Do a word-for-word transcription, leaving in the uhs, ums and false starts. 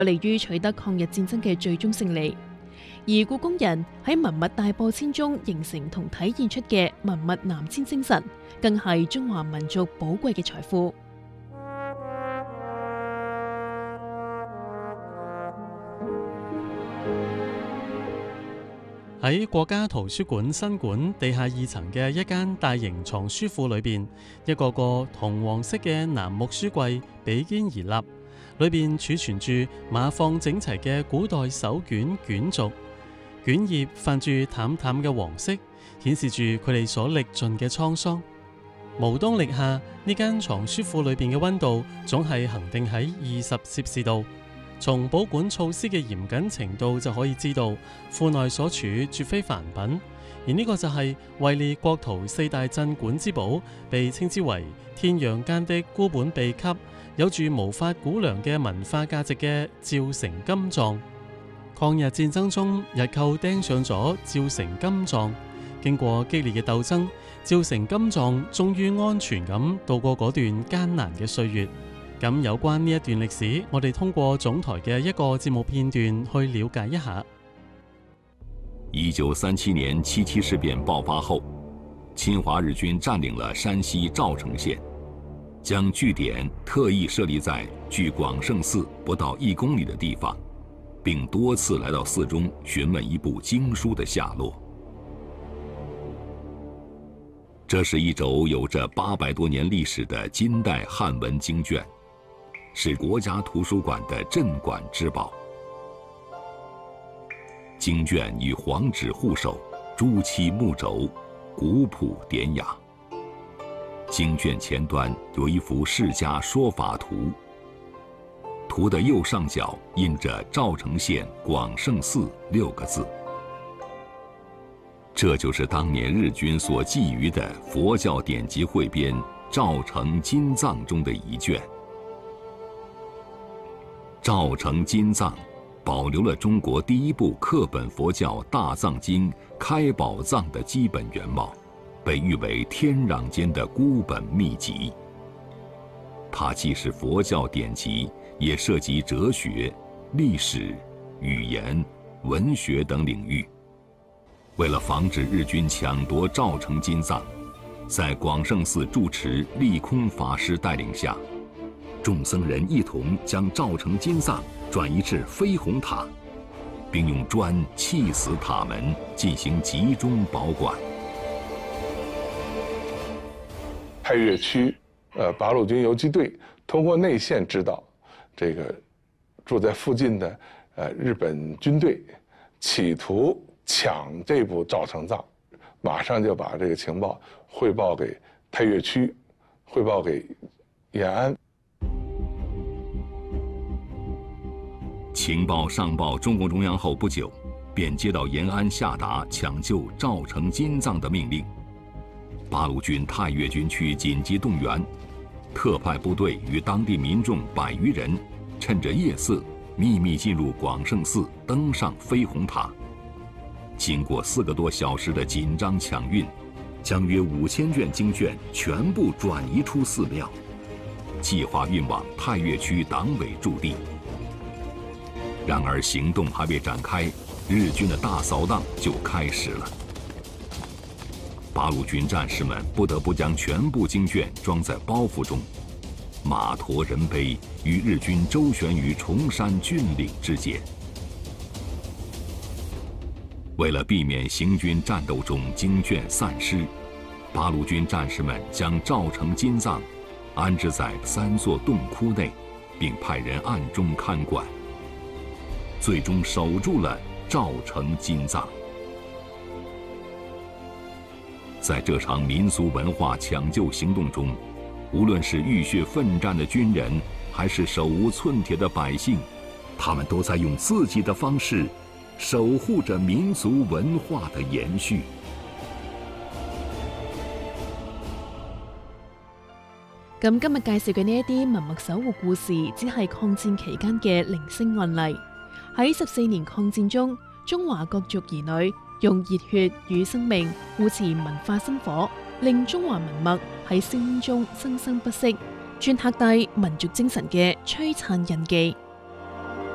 有利於取得抗日戰爭嘅最終勝利。而故宮人喺文物大播遷中形成同體現出嘅文物南遷精神，更係中華民族寶貴嘅財富。 喺國家圖書館新館地下二層嘅一間大型藏書庫裏邊，一個個銅黃色嘅楠木書櫃比肩而立，裏邊儲存住碼放整齊嘅古代手卷卷軸，卷頁泛住淡淡嘅黃色，顯示住佢哋所歷盡嘅滄桑。無冬歷夏，呢間藏書庫裏邊嘅溫度總係恒定喺二十攝氏度。從保管措施嘅嚴謹程度就可以知道，庫內所儲絕非凡品。而呢個就係位列國圖四大鎮館之寶，被稱之為天壤間的孤本秘笈，有住無法估量嘅文化價值嘅趙成金藏。抗日戰爭中，日寇盯上咗趙成金藏，經過激烈嘅鬥爭，趙成金藏終於安全咁度過嗰段艱難嘅歲月。咁有關呢一段歷史，我哋通過總台嘅一個節目片段去了解一下。 一九三七年七七事變爆發後，侵華日軍佔領了山西趙城縣，將據點特意設立在距廣勝寺不到一公里的地方，並多次來到寺中詢問一部經書的下落。這是一軸有着八百多年歷史的金代漢文經卷，是國家圖書館的鎮館之寶。經卷以黃紙護手，朱漆木軸，古樸典雅。經卷前端有一幅釋迦說法圖，圖的右上角印着趙城縣廣勝寺六個字。這就是當年日軍所覬覦的佛教典籍彙編《趙城金藏》中的一卷。趙城金藏保留了中國第一部課本佛教大藏經開寶藏的基本原貌，被譽為天壤間的孤本秘籍。它既是佛教典籍，也涉及哲學、歷史、語言、文學等領域。為了防止日軍搶奪趙城金藏，在廣勝寺住持利空法師帶領下，眾僧人一同將趙城金藏轉移至飛虹塔，並用磚砌死塔門進行集中保管。 太岳區，呃，八路軍游擊隊通過內線知道，這個住在附近的呃日本軍隊企圖搶這部趙城藏，馬上就把這個情報匯報給太岳區，匯報給延安。 情報上報中共中央後不久，便接到延安下達搶救趙城金藏的命令。八路軍太岳軍區緊急動員，特派部隊與當地民眾百餘人，趁着夜色秘密進入廣勝寺，登上飛虹塔。經過四個多小時的緊張搶運，將約五千卷經卷全部轉移出寺廟，計劃運往太岳區黨委駐地。然而行動還未展開，日軍的大掃蕩就開始了。八路軍戰士們不得不將全部經卷裝在包袱中，馬馱人背，與日軍周旋於崇山峻嶺之間。為了避免行軍戰鬥中經卷散失，八路軍戰士們將趙城金藏安置在三座洞窟內，並派人暗中看管，最終守住了趙城金藏。在這場民俗文化搶救行動中，無論是浴血奮戰的軍人，還是手無寸鐵的百姓，他們都在用自己的方式守護着民族文化的延續。 咁今日介紹嘅呢一啲文物守護故事，只係抗戰期間嘅零星案例。喺十四年抗戰中，中華各族兒女用熱血與生命護持文化薪火，令中華文物喺聲中生生不息，鐫刻低民族精神嘅璀璨印記。